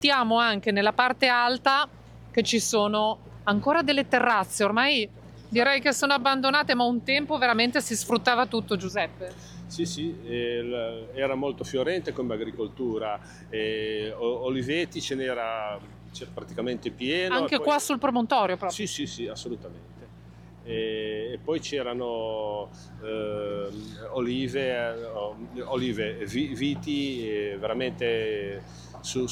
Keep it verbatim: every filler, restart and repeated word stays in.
Notiamo anche nella parte alta che ci sono ancora delle terrazze, ormai direi che sono abbandonate, ma un tempo veramente si sfruttava tutto, Giuseppe. Sì, sì, eh, l- era molto fiorente come agricoltura, eh, o- oliveti ce n'era c'è praticamente pieno. E Anche poi... qua sul promontorio proprio. Sì, sì, sì, assolutamente. E, e poi c'erano ehm, olive, eh, o- olive, vi- viti, eh, veramente su,